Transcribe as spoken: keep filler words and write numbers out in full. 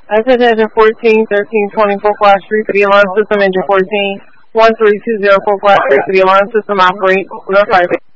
Access engine fourteen, thirteen twenty Fort Flash Street for the alarm system, engine fourteen, one three two zero Fort Flash Street for the alarm system, operate, notify